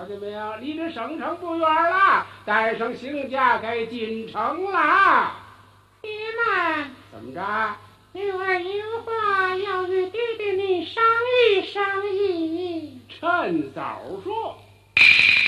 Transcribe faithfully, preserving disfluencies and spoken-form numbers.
见没有？离这省城不远了，带上行家该进城了。 爹们， 怎么着？ 六儿有话要与爹爹你商议商议。 趁早说。